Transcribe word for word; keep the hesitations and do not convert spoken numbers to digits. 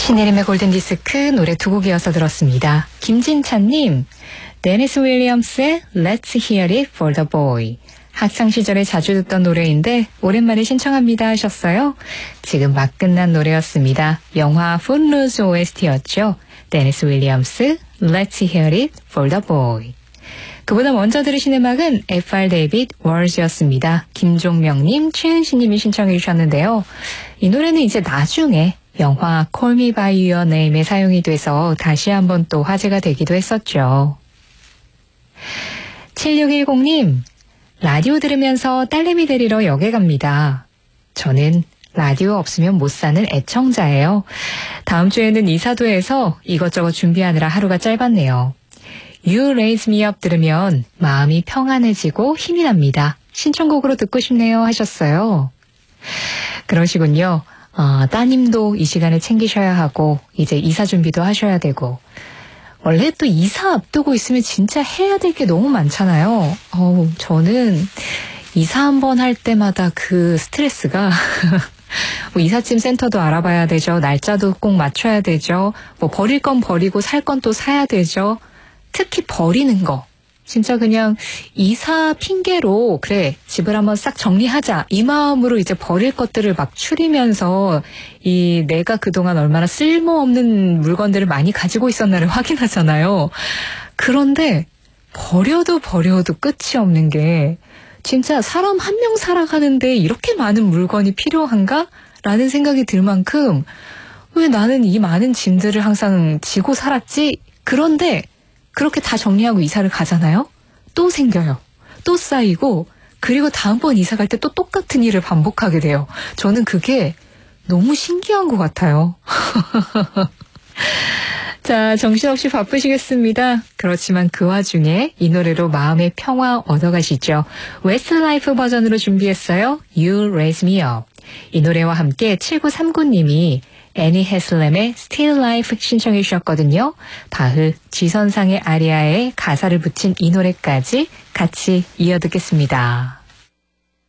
신혜림의 골든디스크 노래 두 곡 이어서 들었습니다. 김진찬님, 데니스 윌리엄스의 Let's Hear It for the Boy. 학창시절에 자주 듣던 노래인데 오랜만에 신청합니다 하셨어요. 지금 막 끝난 노래였습니다. 영화 풋루즈 오에스티였죠. 데니스 윌리엄스, Let's Hear It for the Boy. 그보다 먼저 들으신 음악은 에프알 데이빗 월즈였습니다. 김종명님, 최은시님이 신청해 주셨는데요. 이 노래는 이제 나중에 영화 Call Me By Your Name에 사용이 돼서 다시 한번 또 화제가 되기도 했었죠. 칠육일공님, 라디오 들으면서 딸내미 데리러 역에 갑니다. 저는 라디오 없으면 못 사는 애청자예요. 다음 주에는 이사도 해서 이것저것 준비하느라 하루가 짧았네요. You Raise Me Up 들으면 마음이 평안해지고 힘이 납니다. 신청곡으로 듣고 싶네요 하셨어요. 그러시군요. 어, 따님도 이 시간에 챙기셔야 하고 이제 이사 준비도 하셔야 되고 원래 또 이사 앞두고 있으면 진짜 해야 될 게 너무 많잖아요. 어우, 저는 이사 한번 할 때마다 그 스트레스가 뭐 이삿짐 센터도 알아봐야 되죠. 날짜도 꼭 맞춰야 되죠. 뭐 버릴 건 버리고 살 건 또 사야 되죠. 특히 버리는 거. 진짜 그냥 이사 핑계로 그래 집을 한번 싹 정리하자 이 마음으로 이제 버릴 것들을 막 추리면서 이 내가 그동안 얼마나 쓸모없는 물건들을 많이 가지고 있었나를 확인하잖아요. 그런데 버려도 버려도 끝이 없는 게 진짜 사람 한 명 살아가는데 이렇게 많은 물건이 필요한가? 라는 생각이 들 만큼 왜 나는 이 많은 짐들을 항상 지고 살았지? 그런데 그렇게 다 정리하고 이사를 가잖아요. 또 생겨요. 또 쌓이고 그리고 다음번 이사 갈 때 또 똑같은 일을 반복하게 돼요. 저는 그게 너무 신기한 것 같아요. 자, 정신없이 바쁘시겠습니다. 그렇지만 그 와중에 이 노래로 마음의 평화 얻어가시죠. 웨스트라이프 버전으로 준비했어요. You Raise Me Up. 이 노래와 함께 칠구삼구님이 애니 해슬램의 Still Life 신청해 주셨거든요. 바흐, 지선상의 아리아에 가사를 붙인 이 노래까지 같이 이어 듣겠습니다.